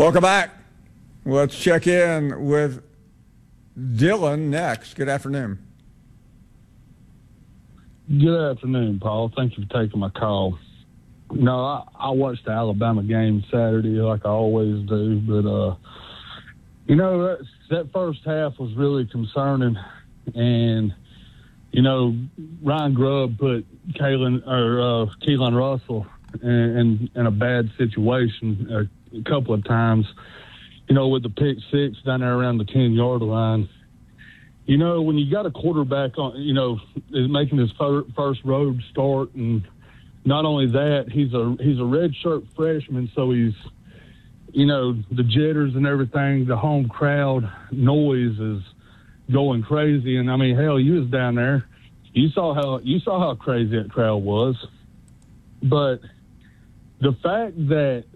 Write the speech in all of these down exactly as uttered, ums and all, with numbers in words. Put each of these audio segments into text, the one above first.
Welcome back. Let's check in with Dylan next. Good afternoon. Good afternoon, Paul. Thank you for taking my call. No, I, I watched the Alabama game Saturday like I always do, but, uh, you know, that, that first half was really concerning. And, you know, Ryan Grubb put Kalen, or uh, Keelan Russell in, in, in a bad situation a, a couple of times, you know, with the pick six down there around the ten-yard line. You know, when you got a quarterback on, you know, is making his first road start, and not only that, he's a he's a redshirt freshman, so he's, you know, the jitters and everything, the home crowd noise is going crazy. And I mean, hell, you was down there, you saw how you saw how crazy that crowd was. But the fact that,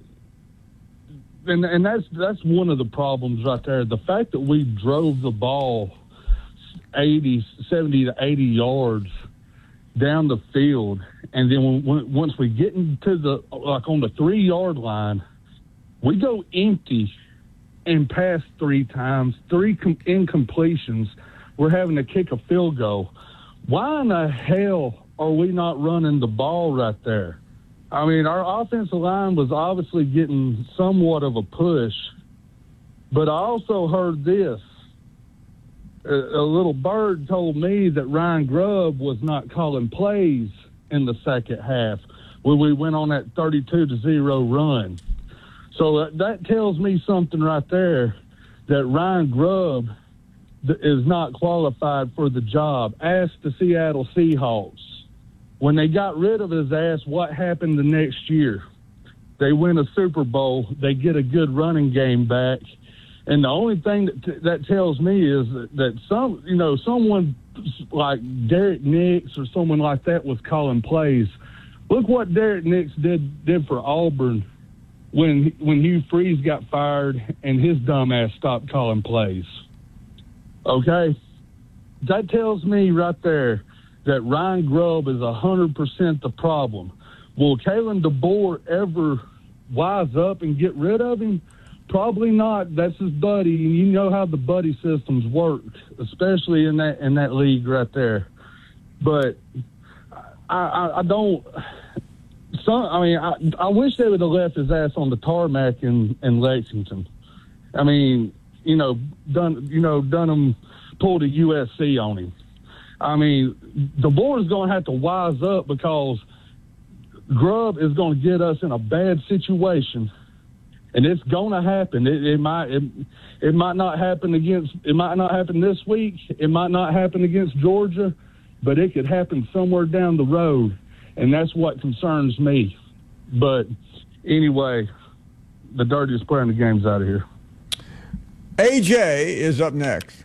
and and that's that's one of the problems right there. The fact that we drove the ball eighty, seventy to eighty yards down the field, and then when, once we get into the, like on the three-yard line, we go empty and pass three times, three com- incompletions. We're having to kick a field goal. Why in the hell are we not running the ball right there? I mean, our offensive line was obviously getting somewhat of a push, but I also heard this. A, a little bird told me that Ryan Grubb was not calling plays in the second half when we went on that thirty-two to zero run. So that, that tells me something right there, that Ryan Grubb is not qualified for the job. Ask the Seattle Seahawks. When they got rid of his ass, what happened the next year? They win a Super Bowl. They get a good running game back. And the only thing that t- that tells me is that, that some, you know, someone like Derek Nix or someone like that was calling plays. Look what Derek Nix did did for Auburn when when Hugh Freeze got fired and his dumb ass stopped calling plays. Okay? That tells me right there that Ryan Grubb is one hundred percent the problem. Will Kalen DeBoer ever wise up and get rid of him? Probably not. That's his buddy, and you know how the buddy systems work, especially in that in that league right there. But I, I, I don't. Some, I mean, I, I wish they would have left his ass on the tarmac in, in Lexington. I mean, you know, done. You know, Dunham pulled a U S C on him. I mean, the board is going to have to wise up, because Grubb is going to get us in a bad situation. And it's going to happen. It, it might it, it might not happen against it might not happen this week. It might not happen against Georgia, but it could happen somewhere down the road, and that's what concerns me. But anyway, the dirtiest player in the game's out of here. A J is up next.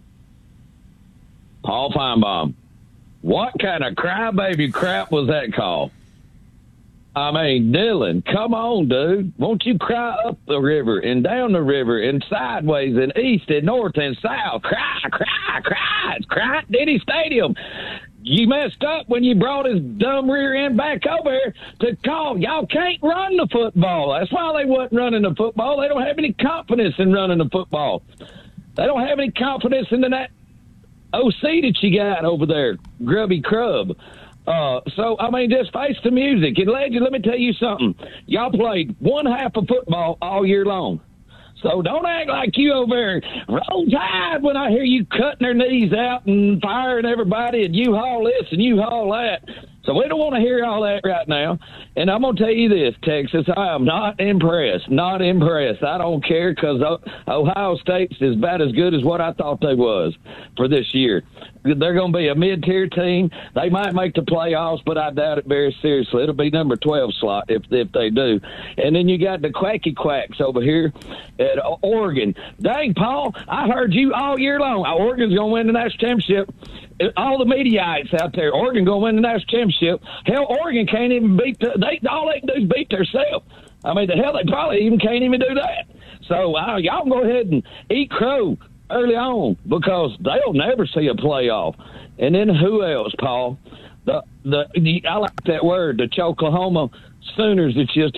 Paul Feinbaum, what kind of crybaby crap was that call? I mean, Dylan, come on, dude. Won't you cry up the river and down the river and sideways and east and north and south? Cry, cry, cry. It's Cry at Denny Stadium. You messed up when you brought his dumb rear end back over here to call. Y'all can't run the football. That's why they wasn't running the football. They don't have any confidence in running the football. They don't have any confidence in that O C that you got over there, Grubby Crub. Uh, so, I mean, just face the music. And, Legend, let me tell you something. Y'all played one half of football all year long. So don't act like you over there. Roll Tide when I hear you cutting their knees out and firing everybody and you haul this and you haul that. So we don't want to hear all that right now. And I'm going to tell you this, Texas, I am not impressed. Not impressed. I don't care, because Ohio State's is about as good as what I thought they was for this year. They're going to be a mid-tier team. They might make the playoffs, but I doubt it very seriously. It'll be number twelve slot if if they do. And then you got the quacky quacks over here at Oregon. Dang, Paul, I heard you all year long. Oregon's going to win the national championship. All the Mediaites out there, Oregon going to win the national championship. Hell, Oregon can't even beat the, they all they can do is beat themselves. I mean, the hell, they probably even can't even do that. So uh, y'all go ahead and eat crow early on, because they'll never see a playoff. And then who else, Paul? The the, the I like that word, the Choklahoma Sooners that just